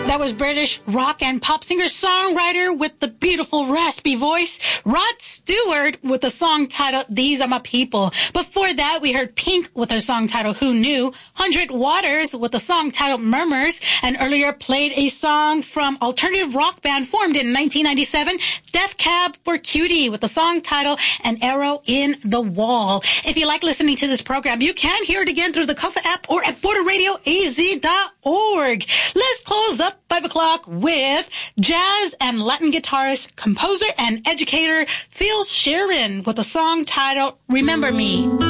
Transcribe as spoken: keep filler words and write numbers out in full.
That was British rock and pop singer-songwriter with the beautiful raspy voice, Rod Stewart, with the song titled These Are My People. Before that, we heard Pink with their song titled Who Knew, Hundred Waters with the song titled Murmurs, and earlier played a song from alternative rock band formed in nineteen ninety-seven, Death Cab for Cutie, with the song titled An Arrow in the Wall. If you like listening to this program, you can hear it again through the Cufa app or at border radio a z dot org. Let's close up five o'clock with jazz and Latin guitarist, composer, and educator Phil Sheeran with a song titled Remember Me.